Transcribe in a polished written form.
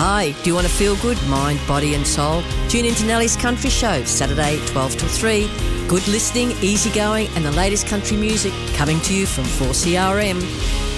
Hi, do you want to feel good, mind, body and soul? Tune into Nellie's Country Show, Saturday 12 till 3. Good listening, easygoing and the latest country music coming to you from 4CRM.